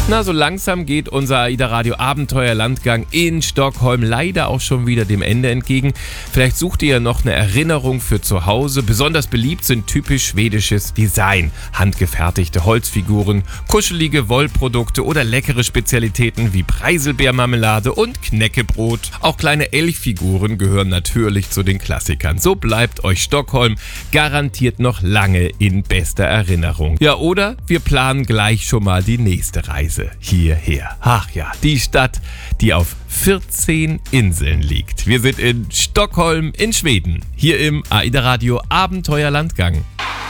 Na, so langsam geht unser AIDA Radio Abenteuerlandgang in Stockholm leider auch schon wieder dem Ende entgegen. Vielleicht sucht ihr ja noch eine Erinnerung für zu Hause. Besonders beliebt sind typisch schwedisches Design. Handgefertigte Holzfiguren, kuschelige Wollprodukte oder leckere Spezialitäten wie Preiselbeermarmelade und Knäckebrot. Auch kleine Elchfiguren gehören natürlich zu den Klassikern. So bleibt euch Stockholm garantiert noch lange in bester Erinnerung. Ja, oder wir planen gleich schon mal die nächste Reise hierher. Ach ja, die Stadt, die auf 14 Inseln liegt. Wir sind in Stockholm in Schweden, hier im AIDA Radio Abenteuerlandgang.